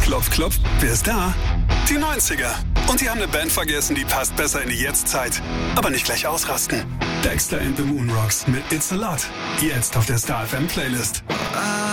Klopf, klopf, wer ist da? Die 90er. Und die haben eine Band vergessen, die passt besser in die Jetztzeit. Aber nicht gleich ausrasten. Dexter and the Moon Rocks mit It's a Lot. Jetzt auf der Star FM Playlist.